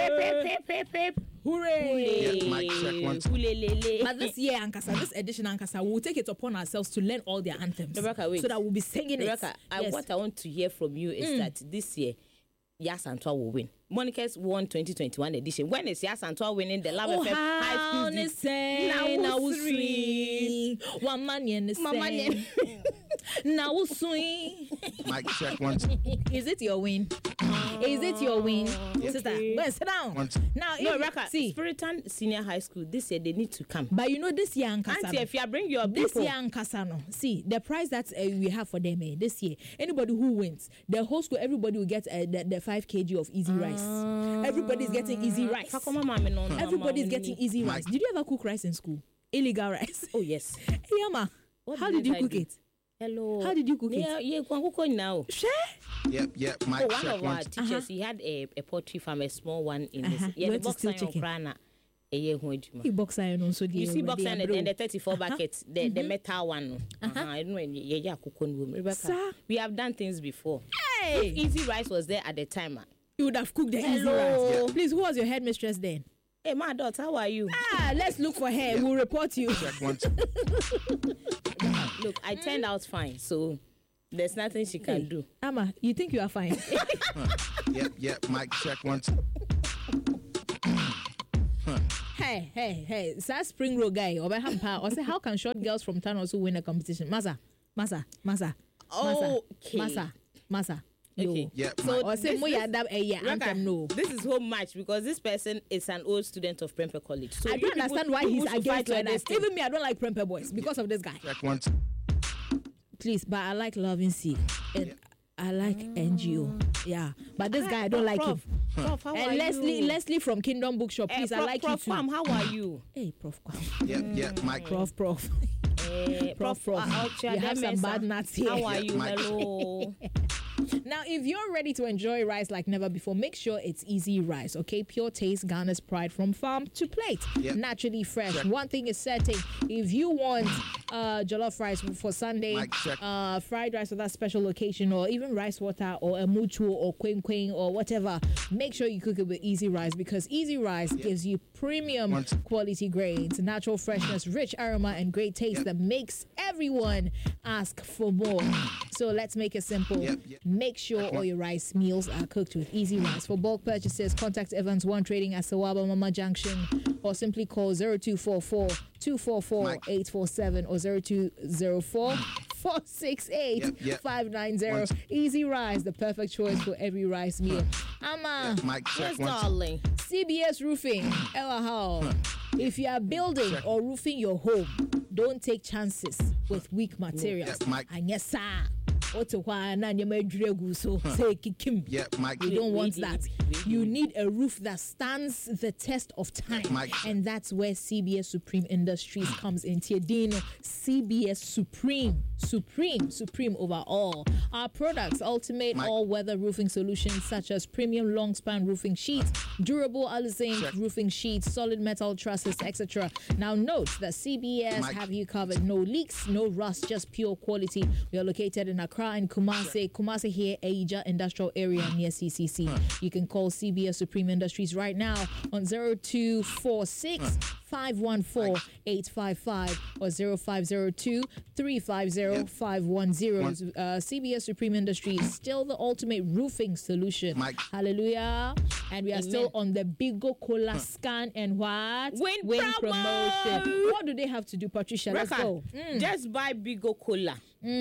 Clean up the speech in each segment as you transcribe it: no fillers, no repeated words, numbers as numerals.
Pep. Hooray! Yeah, mic check once. But this year, Ankasa, this edition, Ankasa, we'll take it upon ourselves to learn all their anthems. Rebecca, wait. So that we'll be singing Rebecca, it. What I want to hear from you is that this year, Yasantua will win. Monica's won 2021 edition. When is Yasantua winning the Love FM High School? Now swing. One man in the same. Now swing. Mic check once. Is it your win? Is it your win? Yes. Sister, well, sit down. Once. Now, No, if, Rebecca, see, Spiritan Senior High School, this year they need to come. but you know this year, Ankasa. Auntie, if you bring your This people. year, Ankasa, no. See, the prize that we have for them this year, anybody who wins, the whole school, everybody will get the 5 kg of easy rice. Everybody's getting easy rice. Everybody's getting easy rice. Did you ever cook rice in school? Illegal rice. Oh, yes. Yama, how did you cook it? Hello. How did you cook it? Yeah, cook now. Share. Yep, mic One check of our once. teachers, he had a poultry farm, a small one in this. You Yeah, the went to box steal sign chicken? Krana. You box iron also. You see box sign and the 34 buckets, the metal one. I don't know. Yeah, Rebecca. Sir. We have done things before. Hey, If Easy Rice was there at the time. you would have cooked the easy Hello. rice. Please, who was your headmistress then? Hey, my daughter, how are you? Let's look for her. We'll report you. Check once. Look, I turned out fine, so there's nothing she can do. Ama, you think you are fine? Yep, mic check once. Hey, that spring roll guy, or say, how can short girls from town also win a competition? Masa. Okay. Yep, So Or say, Rebecca, anthem no. this is home match because this person is an old student of Prempeh College. So I you don't people- understand why you he's people should against fight like this that. thing. Even me, I don't like Prempeh boys because of this guy. check once. Please, but I like Loving C. And I like NGO. Yeah. But this guy, I don't like him. Prof, how are And you? Leslie from Kingdom Bookshop, please, I Prof, like Prof you too. Kwam, how are you? Hey, Prof Kwam. Yep, mic. Prof. Prof. Ultra You have some Demesa. bad nuts here. How are you? Mike. Hello. Now, if you're ready to enjoy rice like never before, make sure it's easy rice, okay? Pure taste, Ghana's pride from farm to plate. Yep. Naturally fresh. Check. One thing is certain. If you want jollof rice for Sunday, Mike, check. fried rice for that special occasion, or even rice water, or a mucho, or queen, or whatever, make sure you cook it with easy rice, because easy rice gives you premium Once. quality grains, natural freshness, rich aroma, and great taste that makes everyone ask for more. So let's make it simple. Yep. Make sure all your rice meals are cooked with easy rice. For bulk purchases, contact Evans One Trading at Sawaba Mama Junction, or simply call 0244 244 847 or 0204 468 590. Easy rice, the perfect choice for every rice meal. Ama, Mic check Yes, once. darling. CBS Roofing, Ella Hall. If you are building or roofing your home, don't take chances with weak materials. Yeah, Mike. And yes, sir. So say kikim. Yeah, mic. We don't want Ready, that. ready. You need a roof that stands the test of time. Mike. And that's where CBS Supreme Industries comes in. Tiedino, CBS Supreme over all. Our products ultimate Mike. all-weather roofing solutions such as premium long-span roofing sheets, durable alizarin Check. roofing sheets, solid metal trusses, etc. Now note that CBS Mike. have you covered. No leaks, no rust, just pure quality. We are located in Accra and Kumasi here, Aija Industrial Area near CCC. You can call CBS Supreme Industries right now on 0246 514 855 or 0502 350 510. CBS Supreme Industries, still the ultimate roofing solution. Mike. Hallelujah. And we are still on the Bigo Cola scan and what? Win promotion. What do they have to do, Patricia? Let's go. Just buy Bigo Cola.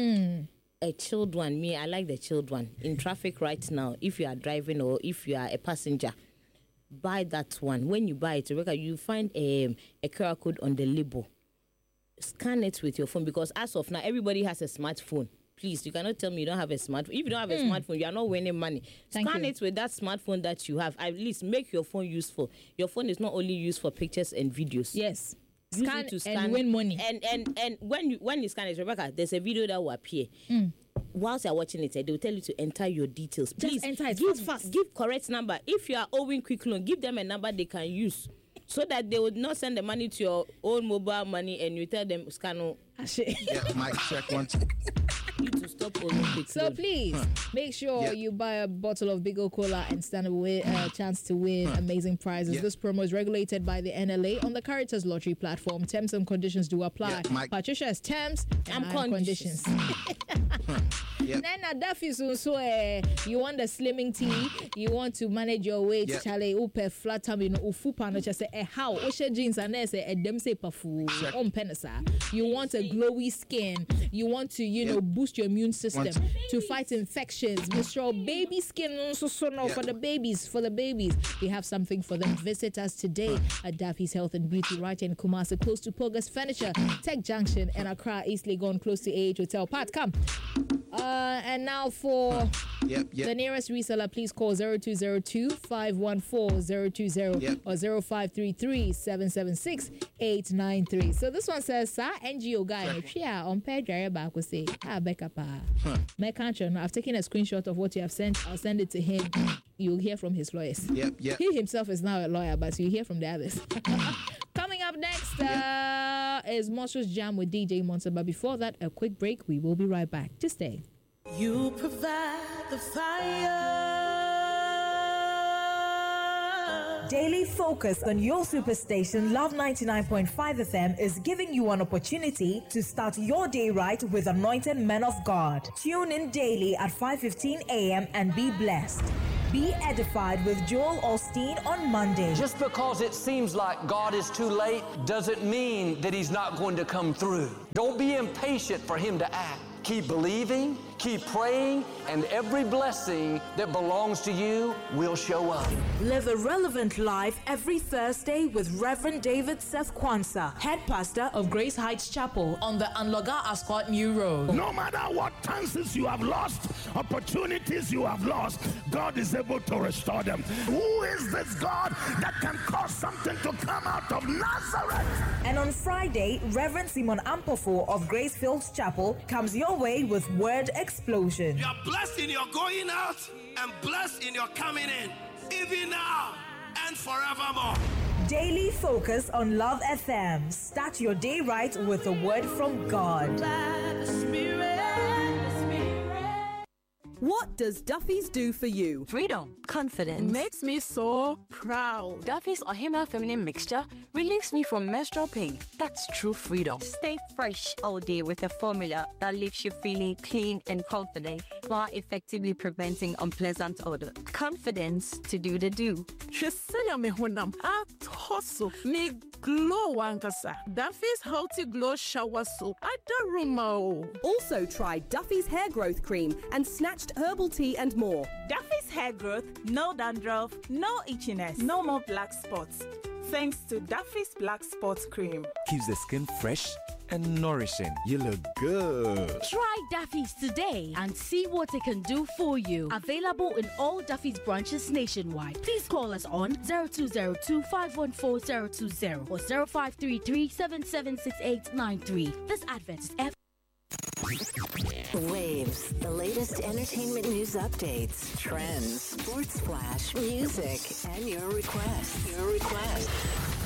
A chilled one. Me, I like the chilled one. In traffic right now, if you are driving or if you are a passenger, buy that one. When you buy it, Rebecca, you find a QR code on the label. Scan it with your phone, because as of now, everybody has a smartphone. Please, you cannot tell me you don't have a smartphone. If you don't have a smartphone, you are not winning money. Thank Scan you. it with that smartphone that you have. At least make your phone useful. Your phone is not only used for pictures and videos. Yes. Use Scan it to and win money. And when you scan it, Rebecca, there's a video that will appear. Whilst you're watching it, they will tell you to enter your details. Please enter it fast. Give correct number. If you are owing quick loan, give them a number they can use, so that they would not send the money to your own mobile money and you tell them scan. Yeah, mic check once. You to stop Top Olympic So road. please make sure Yeah. you buy a bottle of Big O Cola and stand a chance to win amazing prizes. Yeah. This promo is regulated by the NLA on the Caritas Lottery platform. Terms and conditions do apply. Yeah, Mike. Patricia's terms and And conditions. Yep. Then Daffy so you want the slimming tea, you want to manage your weight, Yeah. chale upe flat tummy no ufu pano just say how oshe jeans and say dem say pafu Check. on penisa. You want a glowy skin, you want to Yeah. boost your immune system Want- to fight infections. Mr. Baby skin so no Yeah. for the babies, we have something for them. Visit us today at Daffy's Health and Beauty right in Kumasi, close to Pogus Furniture, Tech Junction, and Accra, East Legon, close to AH Hotel. Pat, come. And now for the nearest reseller, please call 0202-514-020 Yep. or 0533-776-893. So this one says, Sir, NGO guy, yeah, on page back will say, Becca pa. My country, I've taken a screenshot of what you have sent. I'll send it to him. You'll hear from his lawyers. Yep. He himself is now a lawyer, but you hear from the others. Coming up next is Monsters Jam with DJ Monster. But before that, a quick break. We will be right back. Just stay. You provide the fire. Daily focus on your superstation Love 99.5 FM is giving you an opportunity to start your day right with anointed men of God. Tune in daily at 5:15 a.m. and be blessed. Be edified with Joel Osteen on Monday. Just because it seems like God is too late doesn't mean that He's not going to come through. Don't be impatient for Him to act. Keep believing, keep praying, and every blessing that belongs to you will show up. Live a relevant life every Thursday with Reverend David Seth Kwanzaa, head pastor of Grace Heights Chapel on the Anloga Ascot New Road. No matter what chances you have lost, opportunities you have lost, God is able to restore them. Who is this God that can cause something to come out of Nazareth? And on Friday, Reverend Simon Ampofo of Grace Fields Chapel comes your way with Word Explosion. You are blessed in your going out and blessed in your coming in, even now and forevermore. Daily focus on Love FM. Start your day right with a word from God. What does Duffy's do for you? Freedom, confidence. Makes me so proud. Duffy's Ohima feminine mixture relieves me from menstrual pain. That's true freedom. Stay fresh all day with a formula that leaves you feeling clean and confident while effectively preventing unpleasant odor. Confidence to do the do. Shesaya me honam atoso me glow wankasa. Duffy's Healthy Glow Shower Soap. Adaruma. Also try Duffy's Hair Growth Cream and Snatched Herbal Tea and more. Duffy's Hair Growth, no dandruff, no itchiness, no more black spots. Thanks to Duffy's Black Spots Cream. Keeps the skin fresh and nourishing. You look good. Try Duffy's today and see what it can do for you. Available in all Duffy's branches nationwide. Please call us on 0202-514-020 or 0533-776893. This advert is Waves, the latest entertainment news updates, trends, sports flash, music, and your requests.